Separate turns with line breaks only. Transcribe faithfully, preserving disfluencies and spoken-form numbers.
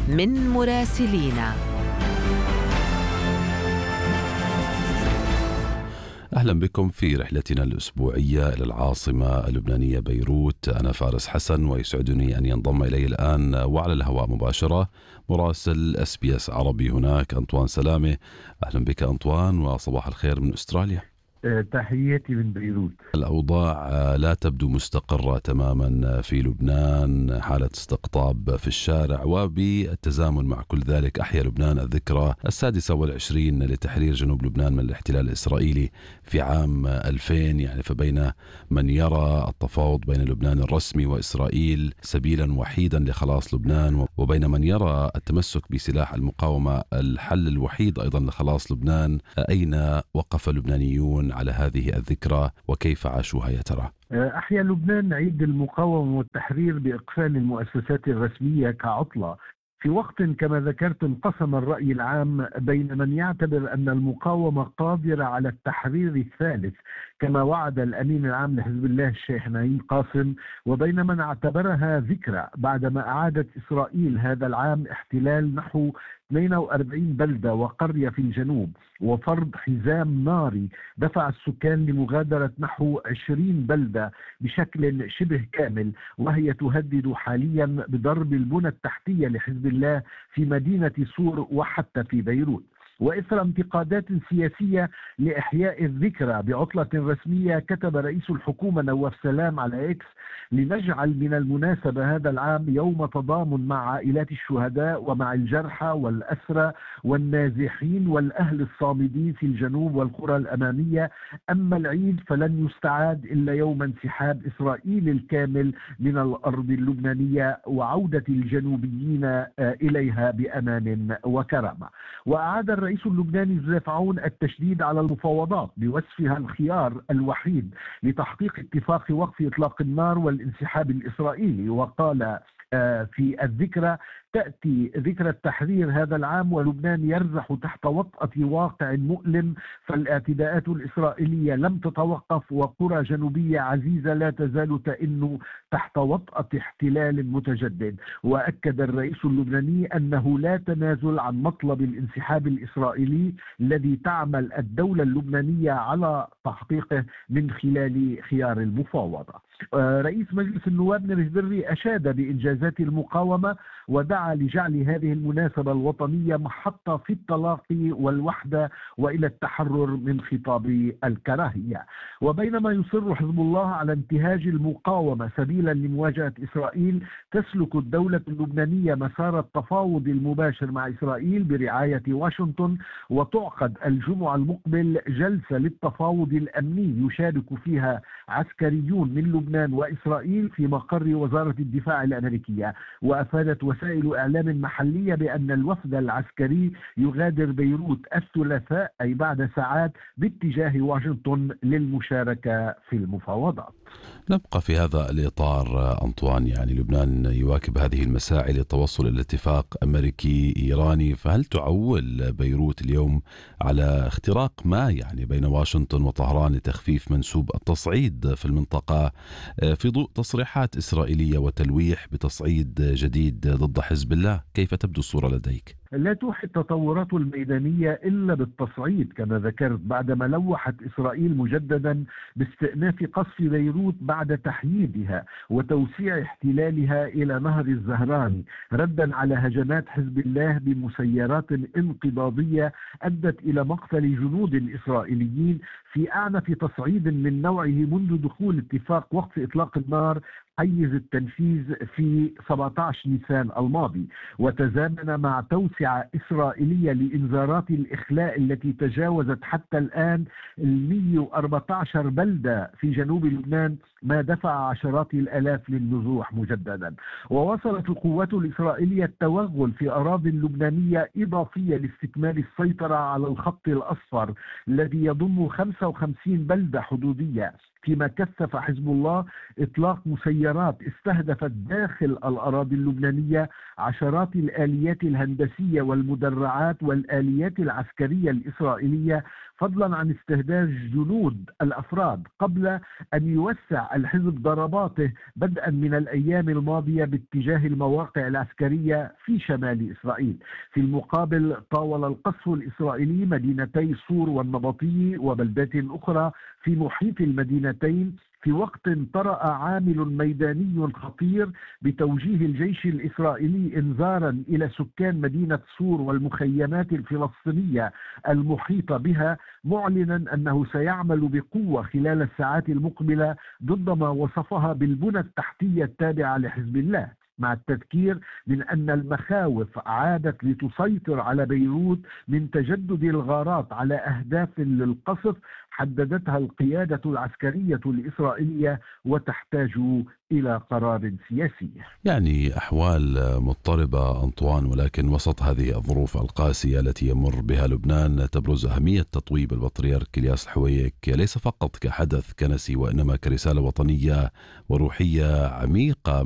من مراسلينا.
أهلا بكم في رحلتنا الأسبوعية إلى العاصمة اللبنانية بيروت. أنا فارس حسن، ويسعدني أن ينضم إلي الآن وعلى الهواء مباشرة مراسل اس بي اس عربي هناك أنطوان سلامة. أهلا بك أنطوان، وصباح الخير من أستراليا.
تحياتي من بيروت.
الأوضاع لا تبدو مستقرة تماما في لبنان، حالة استقطاب في الشارع، وبالتزامن مع كل ذلك أحيا لبنان الذكرى السادسة والعشرين لتحرير جنوب لبنان من الاحتلال الإسرائيلي في عام ألفين. يعني فبين من يرى التفاوض بين لبنان الرسمي وإسرائيل سبيلا وحيدا لخلاص لبنان، وبين من يرى التمسك بسلاح المقاومة الحل الوحيد أيضا لخلاص لبنان، أين وقف اللبنانيون على هذه الذكرى وكيف عاشوها يا ترى؟
أحيا لبنان عيد المقاومة والتحرير بإقفال المؤسسات الرسمية كعطلة، في وقت كما ذكرت انقسم الرأي العام بين من يعتبر أن المقاومة قادرة على التحرير الثالث كما وعد الأمين العام لحزب الله الشيخ نعيم قاسم، وبين من اعتبرها ذكرى بعدما أعادت إسرائيل هذا العام احتلال نحو اثنين وأربعين بلدة وقرية في الجنوب، وفرض حزام ناري دفع السكان لمغادرة نحو عشرين بلدة بشكل شبه كامل، وهي تهدد حاليا بضرب البنى التحتية لحزب الله في مدينة صور وحتى في بيروت. وإثر انتقادات سياسية لإحياء الذكرى بعطلة رسمية، كتب رئيس الحكومة نواف سلام على إكس: لنجعل من المناسبة هذا العام يوم تضامن مع عائلات الشهداء ومع الجرحى والأسرى والنازحين والأهل الصامدين في الجنوب والقرى الأمامية. أما العيد فلن يستعاد إلا يوم انسحاب إسرائيل الكامل من الأرض اللبنانية وعودة الجنوبيين إليها بأمان وكرامة. وأعاد الرئيس اللبناني جوزيف عون التشديد على المفاوضات بوصفها الخيار الوحيد لتحقيق اتفاق وقف إطلاق النار والانسحاب الإسرائيلي، وقال في الذكرى: تأتي ذكرى التحرير هذا العام ولبنان يرزح تحت وطأة واقع مؤلم، فالاعتداءات الإسرائيلية لم تتوقف، وقرى جنوبية عزيزة لا تزال تئن تحت وطأة احتلال متجدد. وأكد الرئيس اللبناني أنه لا تنازل عن مطلب الانسحاب الإسرائيلي الذي تعمل الدولة اللبنانية على تحقيقه من خلال خيار المفاوضة. رئيس مجلس النواب نرش بري أشاد بإنجازات المقاومة ودعا لجعل هذه المناسبة الوطنية محطة في التلاقي والوحدة وإلى التحرر من خطاب الكراهية. وبينما يصر حزب الله على انتهاج المقاومة سبيلا لمواجهة إسرائيل، تسلك الدولة اللبنانية مسار التفاوض المباشر مع إسرائيل برعاية واشنطن، وتعقد الجمعة المقبل جلسة للتفاوض الأمني يشارك فيها عسكريون من لبنان وإسرائيل في مقر وزارة الدفاع الأمريكية. وأفادت وسائل إعلام محلية بأن الوفد العسكري يغادر بيروت الثلاثاء أي بعد ساعات باتجاه واشنطن للمشاركة في المفاوضات.
نبقى في هذا الإطار أنطوان، يعني لبنان يواكب هذه المساعي للتوصل إلى اتفاق أمريكي إيراني، فهل تعول بيروت اليوم على اختراق ما يعني بين واشنطن وطهران لتخفيف منسوب التصعيد في المنطقة في ضوء تصريحات إسرائيلية وتلويح بتصعيد جديد ضد حزب الله؟ كيف تبدو الصورة لديك؟
لا توحي التطورات الميدانية إلا بالتصعيد كما ذكرت، بعدما لوحت إسرائيل مجددا باستئناف قصف بيروت بعد تحييدها وتوسيع احتلالها إلى نهر الزهراني، ردا على هجمات حزب الله بمسيرات انقضاضية أدت إلى مقتل جنود الإسرائيليين في أعنف تصعيد من نوعه منذ دخول اتفاق وقف إطلاق النار حيز التنفيذ في سبعة عشر نيسان الماضي. وتزامن مع توسعة إسرائيلية لإنذارات الإخلاء التي تجاوزت حتى الآن مئة وأربعة عشر بلدة في جنوب لبنان، ما دفع عشرات الآلاف للنزوح مجددا. ووصلت القوات الإسرائيلية التوغل في أراضي لبنانية إضافية لاستكمال السيطرة على الخط الأصفر الذي يضم خمسة وخمسين بلدة حدودية، فيما كثف حزب الله إطلاق مسيرات استهدفت داخل الأراضي اللبنانية عشرات الآليات الهندسية والمدرعات والآليات العسكرية الإسرائيلية فضلا عن استهداف جنود الأفراد، قبل أن يوسع الحزب ضرباته بدءا من الأيام الماضية باتجاه المواقع العسكرية في شمال إسرائيل. في المقابل طاول القصف الإسرائيلي مدينتي صور والنبطي وبلدات أخرى في محيط المدينتين، في وقت طرأ عامل ميداني خطير بتوجيه الجيش الإسرائيلي إنذارا إلى سكان مدينة صور والمخيمات الفلسطينية المحيطة بها، معلنا أنه سيعمل بقوة خلال الساعات المقبلة ضد ما وصفها بالبنى التحتية التابعة لحزب الله، مع التذكير من أن المخاوف عادت لتسيطر على بيروت من تجدد الغارات على أهداف للقصف حددتها القيادة العسكرية الإسرائيلية وتحتاج إلى قرار سياسي.
يعني أحوال مضطربة أنطوان، ولكن وسط هذه الظروف القاسية التي يمر بها لبنان تبرز أهمية تطويب البطريرك إلياس الحويك ليس فقط كحدث كنسي، وإنما كرسالة وطنية وروحية عميقة